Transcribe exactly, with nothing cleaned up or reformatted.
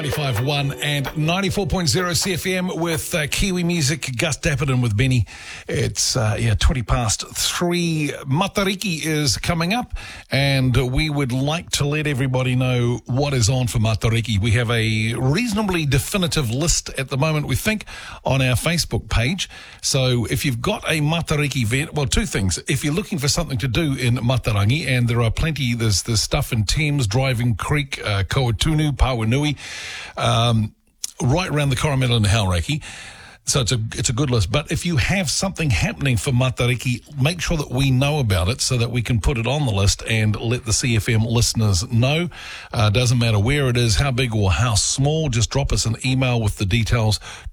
ninety-five point one and ninety-four point zero C F M with uh, Kiwi Music, Gus Dapperton with Benny. It's uh, yeah twenty past three. Matariki is coming up, and we would like to let everybody know what is on for Matariki. We have a reasonably definitive list at the moment, we think, on our Facebook page. So if you've got a Matariki event, well, two things. If you're looking for something to do in Matarangi, and there are plenty, there's, there's stuff in Thames, Driving Creek, uh, Kauatunu, Pawanui, Um, right around the Coromandel and Hauraki. So it's a it's a good list. But if you have something happening for Matariki, make sure that we know about it so that we can put it on the list and let the C F M listeners know. Uh, doesn't matter where it is, how big or how small, just drop us an email with the details